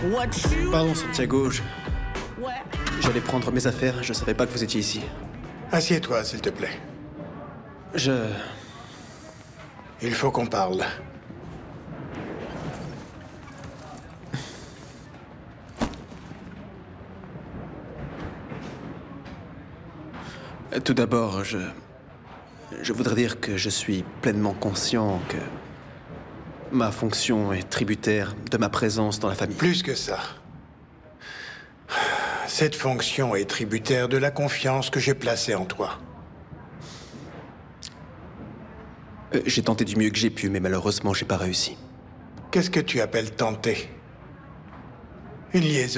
Pardon, Santiago, j'allais prendre mes affaires, je savais pas que vous étiez ici. Assieds-toi, s'il te plaît. Il faut qu'on parle. Tout d'abord, je voudrais dire que je suis pleinement conscient que ma fonction est tributaire de ma présence dans la famille. Plus que ça. Cette fonction est tributaire de la confiance que j'ai placée en toi. J'ai tenté du mieux que j'ai pu, mais malheureusement, j'ai pas réussi. Qu'est-ce que tu appelles tenter? Une liaison